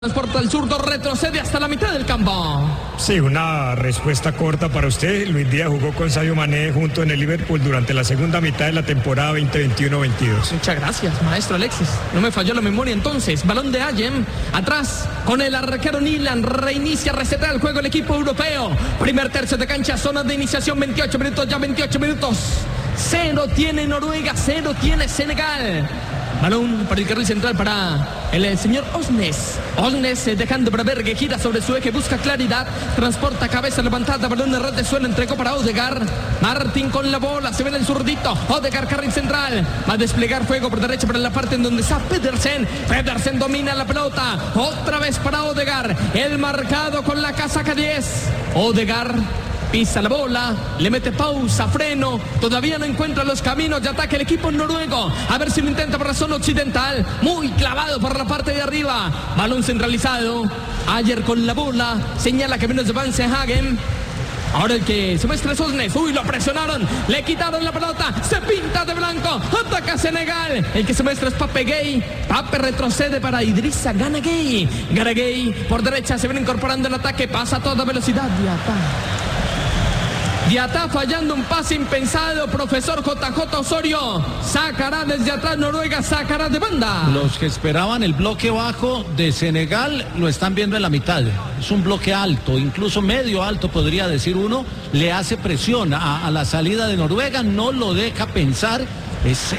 Transporta el zurdo, retrocede hasta la mitad del campo. Sí, una respuesta corta para usted. Luis Díaz jugó con Sadio Mané junto en el Liverpool durante la segunda mitad de la temporada 2021-22. Muchas gracias, maestro Alexis. No me falló la memoria entonces. Balón de Ayem. Atrás, con el arquero Nilan. Reinicia, receta el juego el equipo europeo. Primer tercio de cancha, zona de iniciación, 28 minutos, ya 28 minutos. 0 tiene Noruega, 0 tiene Senegal. Balón para el carril central para el señor Osnes. Osnes dejando para ver que gira sobre su eje, busca claridad, transporta cabeza levantada, balón de red de suelo, entregó para Odegaard. Martín con la bola, se ve el zurdito. Odegaard, carril central, va a desplegar fuego por derecha para la parte en donde está Pedersen. Pedersen domina la pelota, otra vez para Odegaard. El marcado con la casaca 10. Odegaard pisa la bola, le mete pausa, freno, todavía no encuentra los caminos de ataque el equipo noruego, a ver si lo intenta por la zona occidental, muy clavado por la parte de arriba, balón centralizado, Ayer con la bola, señala caminos de Van Hagen. Ahora el que se muestra es Osnes. Uy, lo presionaron, le quitaron la pelota, se pinta de blanco, ataca Senegal. El que se muestra es Pape Gueye. Pape retrocede para Idrissa Gana Gueye. Gana Gueye por derecha, se viene incorporando el ataque, pasa a toda velocidad. Diatá fallando un pase impensado, profesor JJ Osorio, sacará desde atrás Noruega, sacará de banda. Los que esperaban el bloque bajo de Senegal lo están viendo en la mitad, es un bloque alto, incluso medio alto podría decir uno, le hace presión a la salida de Noruega, no lo deja pensar, es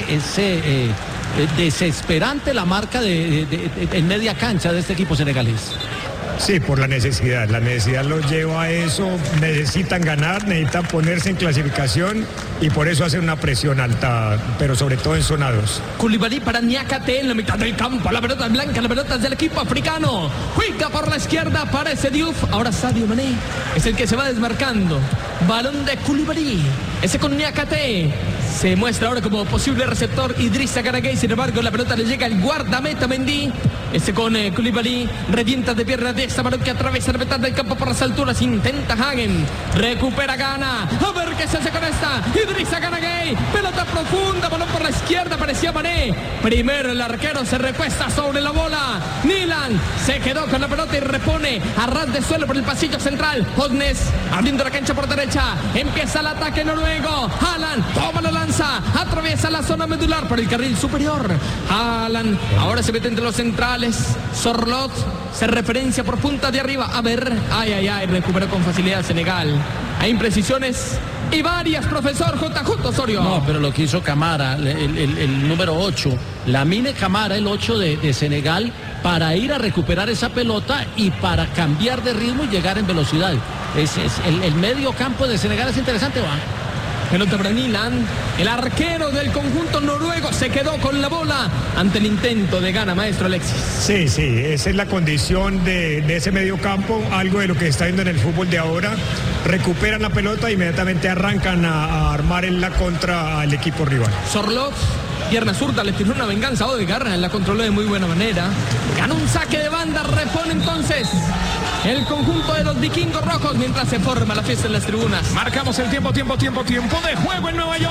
desesperante la marca en media cancha de este equipo senegalés. Sí, por la necesidad los lleva a eso, necesitan ganar, necesitan ponerse en clasificación y por eso hacen una presión alta, pero sobre todo en zona 2. Koulibaly para Niakate en la mitad del campo, la pelota es blanca, la pelota es del equipo africano, juega por la izquierda, aparece Diouf, ahora Sadio Mané es el que se va desmarcando, balón de Koulibaly, ese con Niakate. Se muestra ahora como posible receptor Idrissa Gana Gueye, sin embargo la pelota le llega al guardameta Mendy. Ese con Koulibaly, revienta de pierna de esta balón que atraviesa la mitad del campo por las alturas, intenta Hagen, recupera Gana, a ver qué se hace con esta, Idrissa Gana Gueye, pelota profunda, balón por la izquierda, parecía Mané, primero el arquero se recuesta sobre la bola, Nilan se quedó con la pelota y repone a ras de suelo por el pasillo central, Osnes abriendo la cancha por derecha, empieza el ataque noruego, Haaland toma la lanza, atraviesa la zona medular por el carril superior, Haaland ahora se mete entre los centrales, Sorloth se referencia por punta de arriba, a ver, recuperó con facilidad Senegal, hay imprecisiones y varias, profesor JJ Osorio. No, pero lo que hizo Camara, el número 8, Lamine Camara, el 8 de Senegal, para ir a recuperar esa pelota y para cambiar de ritmo y llegar en velocidad. El medio campo de Senegal es interesante, va. Pelota para Nilan, el arquero del conjunto noruego se quedó con la bola ante el intento de Gana, maestro Alexis. Sí, esa es la condición de ese medio campo, algo de lo que se está viendo en el fútbol de ahora. Recuperan la pelota e inmediatamente arrancan a armar en la contra al equipo rival. Sorloth, pierna zurda, le tiró una venganza a Odegaard, la controló de muy buena manera. Ganó un saque de banda, repone entonces el conjunto de los vikingos rojos mientras se forma la fiesta en las tribunas. Marcamos el tiempo de juego en Nueva York.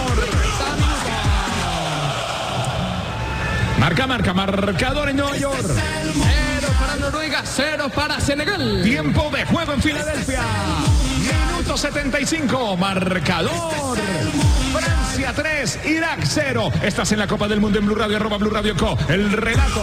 Marcador en Nueva York. 0 para Noruega, 0 para Senegal. Tiempo de juego en Filadelfia. Minuto 75, marcador. Francia 3, Irak 0. Estás en la Copa del Mundo en Blue Radio, @Blue Radio Co. El relato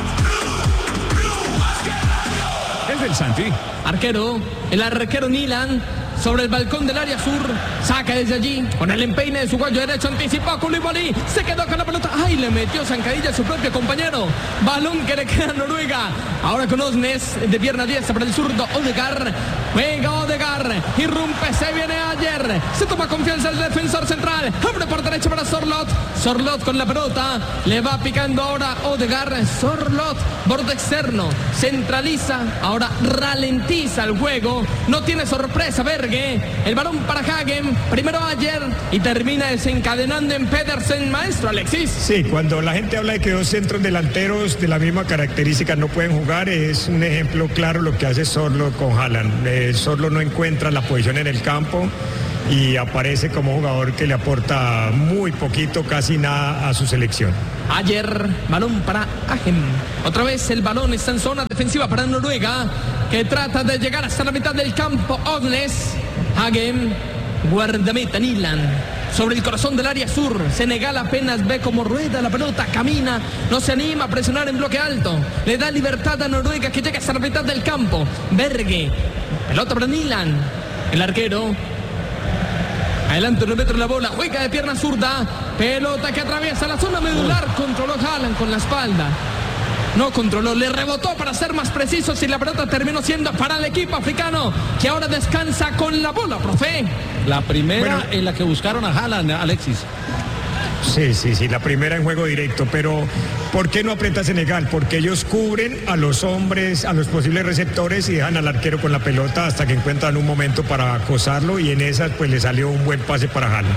es del Santi. El arquero Nilan sobre el balcón del área sur, saca desde allí, con el empeine de su cuello derecho, anticipó Koulibaly, se quedó con la pelota, le metió zancadilla a su propio compañero, balón que le queda a Noruega, ahora con Osnes, de pierna diestra para el zurdo, Odegaard, juega Odegaard, irrumpe, se viene Ayer, se toma confianza el defensor central, abre por derecha para Sorloth con la pelota, le va picando ahora Odegaard, Sorloth, borde externo, centraliza, ahora ralentiza el juego, no tiene sorpresa, el balón para Hagen, primero Ayer y termina desencadenando en Pedersen, maestro Alexis. Sí, cuando la gente habla de que dos centros delanteros de la misma característica no pueden jugar, es un ejemplo claro lo que hace Sorloth con Haaland. Sorloth no encuentra la posición en el campo y aparece como jugador que le aporta muy poquito, casi nada a su selección. Ayer, balón para Hagen. Otra vez el balón está en zona defensiva para Noruega, que trata de llegar hasta la mitad del campo. Odnes, Hagen, guardameta Nilan. Sobre el corazón del área sur, Senegal apenas ve cómo rueda la pelota, camina, no se anima a presionar en bloque alto. Le da libertad a Noruega, que llega hasta la mitad del campo. Berge, pelota para Nilan, el arquero. Adelante 1 metro la bola, juega de pierna zurda, pelota que atraviesa la zona medular, controló Haaland con la espalda. No controló, le rebotó para ser más precisos y la pelota terminó siendo para el equipo africano, que ahora descansa con la bola, profe. La primera en la que buscaron a Haaland, Alexis. Sí, la primera en juego directo, pero ¿por qué no aprieta Senegal? Porque ellos cubren a los hombres, a los posibles receptores y dejan al arquero con la pelota hasta que encuentran un momento para acosarlo, y en esas pues le salió un buen pase para Haaland.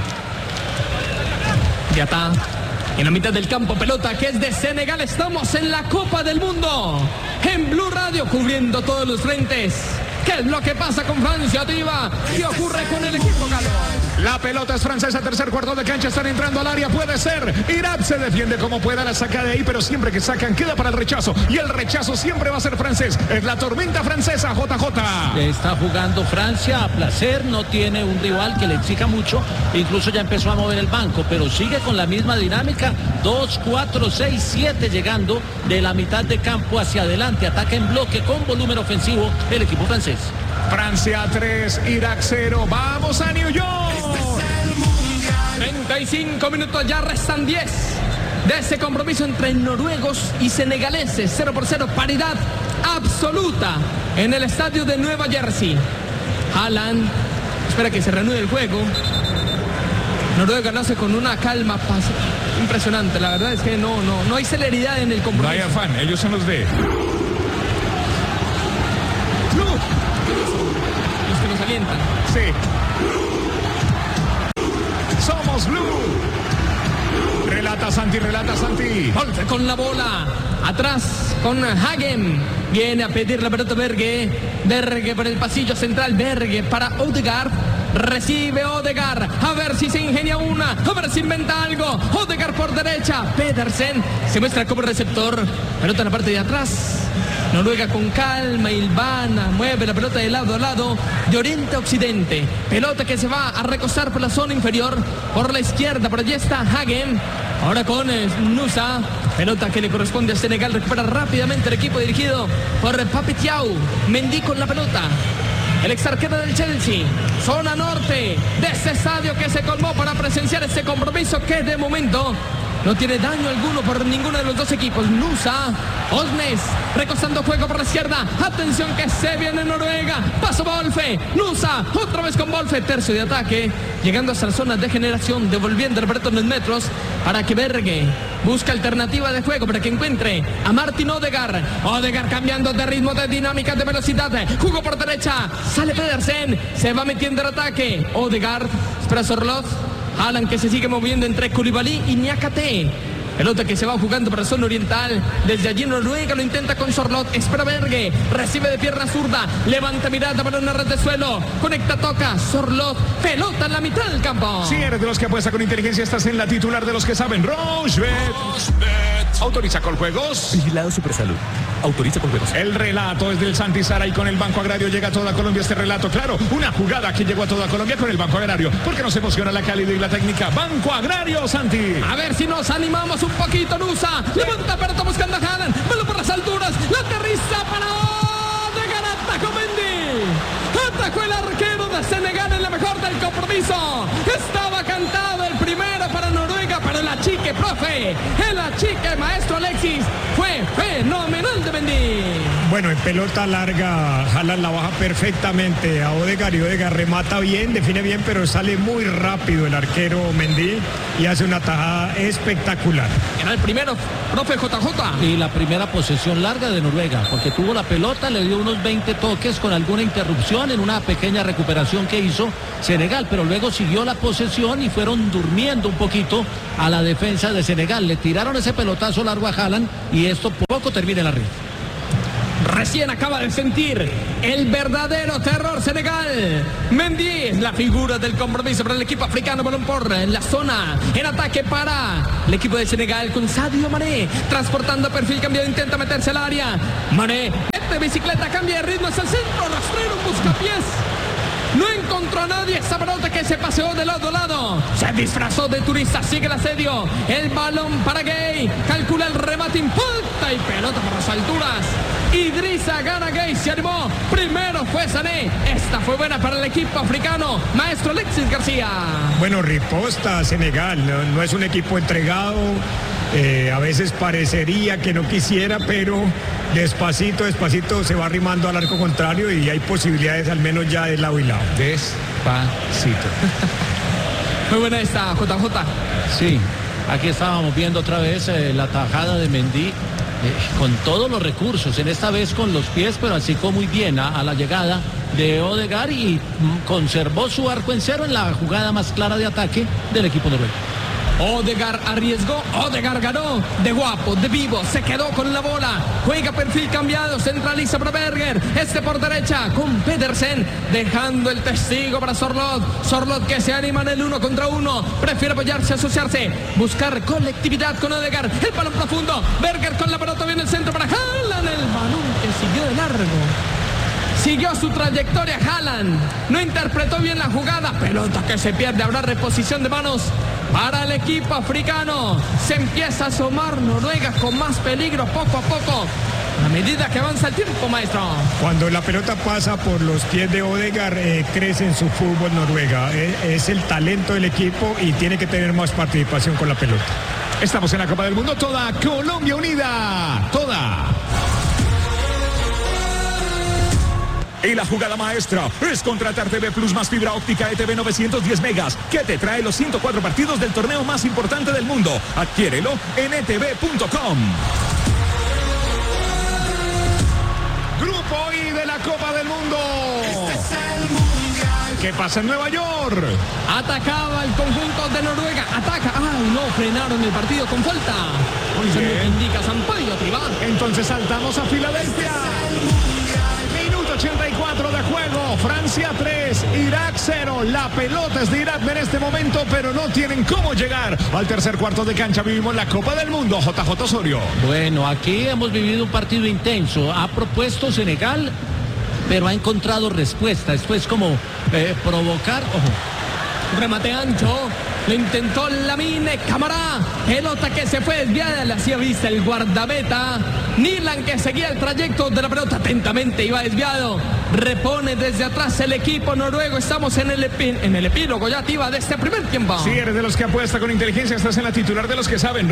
Ya está. En la mitad del campo, pelota que es de Senegal. Estamos en la Copa del Mundo. En Blue Radio, cubriendo todos los frentes. ¿Qué es lo que pasa con Francia, Tiva? ¿Qué ocurre con el equipo galo? La pelota es francesa, tercer cuarto de cancha, están entrando al área, puede ser. Irak se defiende como pueda, la saca de ahí, pero siempre que sacan queda para el rechazo. Y el rechazo siempre va a ser francés. Es la tormenta francesa, JJ. Está jugando Francia a placer, no tiene un rival que le exija mucho. Incluso ya empezó a mover el banco, pero sigue con la misma dinámica. 2, 4, 6, 7 llegando de la mitad de campo hacia adelante. Ataca en bloque con volumen ofensivo el equipo francés. Francia 3, Irak 0. Vamos a New York. 35 minutos, ya restan 10 de ese compromiso entre noruegos y senegaleses. 0-0, paridad absoluta en el estadio de Nueva Jersey. Haaland espera que se reanude el juego. Noruega lo hace con una calma impresionante. La verdad es que no hay celeridad en el compromiso. No hay afán, ellos son los de... Los que nos alientan. Sí. Somos Blue. Relata Santi. Wolfe con la bola. Atrás con Hagen. Viene a pedir la pelota Berge. Berge por el pasillo central. Berge para Odegaard. Recibe Odegaard. A ver si se ingenia una. A ver si inventa algo. Odegaard por derecha. Pedersen se muestra como receptor. Pelota en la parte de atrás. Noruega con calma, hilvana, mueve la pelota de lado a lado, de oriente a occidente. Pelota que se va a recostar por la zona inferior, por la izquierda, por allí está Hagen. Ahora con Nusa, pelota que le corresponde a Senegal, recupera rápidamente el equipo dirigido por Pape Thiaw. Mendy con la pelota. El ex arquero del Chelsea, zona norte de este estadio que se colmó para presenciar este compromiso que de momento no tiene daño alguno por ninguno de los dos equipos. Nusa, Osnes, recostando juego por la izquierda. Atención que se viene Noruega. Paso Wolfe, Nusa, otra vez con Wolfe. Tercio de ataque, llegando hasta la zona de generación, devolviendo el reto en los metros para que Berge busca alternativa de juego para que encuentre a Martin Odegaard. Odegaard cambiando de ritmo, de dinámica, de velocidad. Jugó por derecha, sale Pedersen, se va metiendo el ataque. Odegaard, espera Sorloth. Haaland que se sigue moviendo entre Koulibaly y Niakate. Pelota que se va jugando para la zona oriental. Desde allí Noruega lo intenta con Sorloth. Espera Berge. Recibe de pierna zurda. Levanta mirada para una red de suelo. Conecta, toca. Sorloth. Pelota en la mitad del campo. Si eres de los que apuesta con inteligencia, estás en la titular de los que saben. Rochebet. Autoriza con juegos. Vigilado Supersalud. Autoriza con juegos. El relato es del Santi Sara y con el Banco Agrario llega a toda Colombia este relato. Claro, una jugada que llegó a toda Colombia con el Banco Agrario. Porque nos emociona la calidad y la técnica. Banco Agrario, Santi. A ver si nos animamos un poquito, Nusa. Levanta pelota buscando a Haaland. Velo por las alturas. La aterriza para Odegaard. Atajó Mendy. Atajó el arquero de Senegal en la mejor del compromiso. Estaba cantado el primero para Noruega, pero el achique, profe. El achique, maestro Alexis, fue fenomenal de Mendy. Bueno, en pelota larga, Haaland la baja perfectamente a Odegaard y Odegaard remata bien, define bien, pero sale muy rápido el arquero Mendy y hace una tajada espectacular. Era el primero, profe JJ. Y la primera posesión larga de Noruega, porque tuvo la pelota, le dio unos 20 toques con alguna interrupción en una pequeña recuperación que hizo Senegal, pero luego siguió la posesión y fueron durmiendo un poquito a la defensa de Senegal. Le tiraron ese pelotazo largo a Haaland y esto poco termina en la red. recién acaba de sentir el verdadero terror Senegal. Mendy es la figura del compromiso para el equipo africano. Balón por la zona, en ataque para el equipo de Senegal con Sadio Mané, transportando perfil cambiado, intenta meterse al área. Mané mete bicicleta, cambia de ritmo hacia el centro, rastrero, buscapiés. No encontró a nadie, esa pelota que se paseó de lado a lado. Se disfrazó de turista, sigue el asedio. El balón para Gay, calcula el remate, impulsa y pelota por las alturas. Idrissa Gana Gay se animó, primero fue Sané. Esta fue buena para el equipo africano. Maestro Alexis García. Bueno, riposta Senegal, no es un equipo entregado. A veces parecería que no quisiera, pero despacito se va arrimando al arco contrario y hay posibilidades al menos ya de lado y lado. Despacito. Muy buena esta, JJ. Sí, aquí estábamos viendo otra vez la tajada de Mendy con todos los recursos, en esta vez con los pies, pero achicó muy bien a la llegada de Odegaard y conservó su arco en cero en la jugada más clara de ataque del equipo noruego. Odegaard arriesgó, Odegaard ganó, de guapo, de vivo, se quedó con la bola, juega perfil cambiado, centraliza para Berger, por derecha con Pedersen, dejando el testigo para Sorloth que se anima en el 1 contra 1, prefiere apoyarse, asociarse, buscar colectividad con Odegaard, el balón profundo, Berger con la pelota, viene el centro para Haaland, el balón que siguió de largo. Siguió su trayectoria Haaland, no interpretó bien la jugada, pelota que se pierde, habrá reposición de manos para el equipo africano. Se empieza a asomar Noruega con más peligro poco a poco, a medida que avanza el tiempo, maestro. Cuando la pelota pasa por los pies de Odegaard, crece en su fútbol Noruega. Es el talento del equipo y tiene que tener más participación con la pelota. Estamos en la Copa del Mundo, toda Colombia unida, toda. Y la jugada maestra es contratar TV Plus más fibra óptica ETV 910 megas, que te trae los 104 partidos del torneo más importante del mundo. Adquiérelo en etv.com. Grupo I de la Copa del Mundo. ¿Qué pasa en Nueva York? Atacaba el conjunto de Noruega, ataca, ay no, frenaron el partido con falta. Muy bien. Indica Sampaio Tribal. Entonces saltamos a Filadelfia. 84 de juego, Francia 3, Irak 0. La pelota es de Irak en este momento, pero no tienen cómo llegar al tercer cuarto de cancha. Vivimos la Copa del Mundo, JJ Osorio. Bueno, aquí hemos vivido un partido intenso. Ha propuesto Senegal, pero ha encontrado respuesta. Esto es como provocar. Ojo. Remate ancho, lo intentó Lamine Camara, pelota que se fue desviada, le hacía vista el guardameta. Nilan, que seguía el trayecto de la pelota atentamente, iba desviado, repone desde atrás el equipo noruego. Estamos en el epílogo ya activa de este primer tiempo. Si eres de los que apuesta con inteligencia, estás en la titular de los que saben.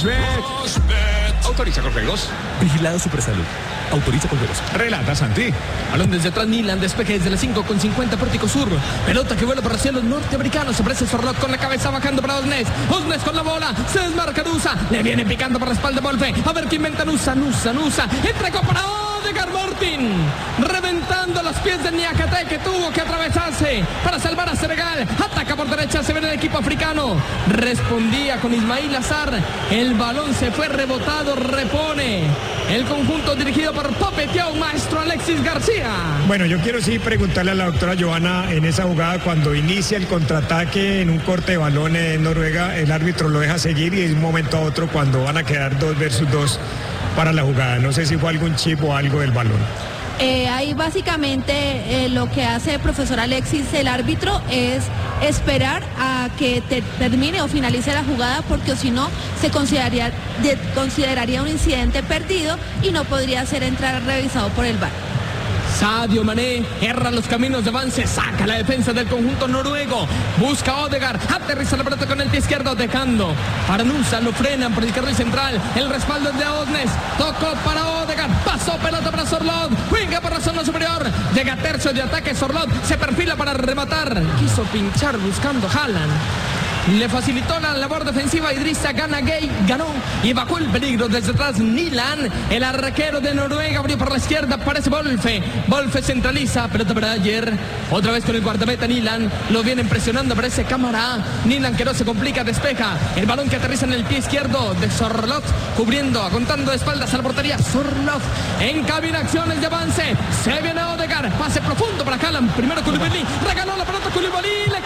Rosebet. Autoriza con juegos. Vigilado Supersalud. Autoriza con juegos. Relata Santi. Balón desde atrás, Nilan, despeje desde la 5 con 50, Pórtico Sur. Pelota que vuela por hacia los norteamericanos. Se aparece Sorloth con la cabeza bajando para Osnes. Osnes con la bola. Se desmarca Nusa. Le viene picando por la espalda Wolfe. A ver qué inventa Nusa. Entregó para Odegaard Mortin. Reventando los pies de Niakate, que tuvo que atravesarse para salvar a Senegal. Ataca por derecha, se ve el equipo africano. Respondía con Ismail Azar. El balón se fue rebotado, repone el conjunto dirigido por Papetiao, maestro Alexis García. Bueno, yo quiero sí preguntarle a la doctora Johanna, en esa jugada cuando inicia el contraataque en un corte de balón en Noruega, el árbitro lo deja seguir y de un momento a otro cuando van a quedar 2 versus 2 para la jugada. No sé si fue algún chip o algo del balón. Ahí básicamente lo que hace el profesor Alexis, el árbitro, es esperar a que termine o finalice la jugada, porque si no se consideraría un incidente perdido y no podría ser revisado por el VAR. Sadio Mané erra los caminos de avance, saca la defensa del conjunto noruego, busca a Odegaard, aterriza la pelota con el pie izquierdo, dejando para Nusa, lo frenan por el carril central, el respaldo es de Osnes, tocó para Odegaard, pasó pelota para Sorloth, juega por la zona superior, llega tercio de ataque Sorloth, se perfila para rematar, quiso pinchar buscando Haaland. Le facilitó la labor defensiva Idrissa Gana Gueye, ganó y evacuó el peligro desde atrás. Nilan, el arquero de Noruega, abrió por la izquierda, aparece Wolfe. Wolfe centraliza, pelota para ayer. Otra vez con el guardameta Nilan, lo vienen presionando, aparece Cámara. Nilan que no se complica, despeja. El balón que aterriza en el pie izquierdo de Sorloth, cubriendo, aguantando de espaldas a la portería. Sorloth encamina acciones de avance. Se viene Odegaard, pase profundo para Haaland. Primero Koulibaly, regaló la pelota Koulibaly.